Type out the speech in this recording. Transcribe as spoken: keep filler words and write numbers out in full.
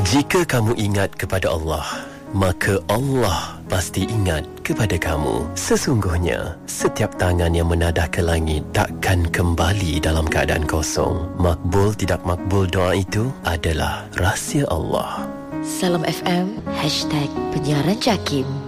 Jika kamu ingat kepada Allah, maka Allah pasti ingat kepada kamu. Sesungguhnya, setiap tangan yang menadah ke langit takkan kembali dalam keadaan kosong. Makbul tidak makbul doa itu adalah rahsia Allah. Salam F M, hashtag penyiaran JAKIM.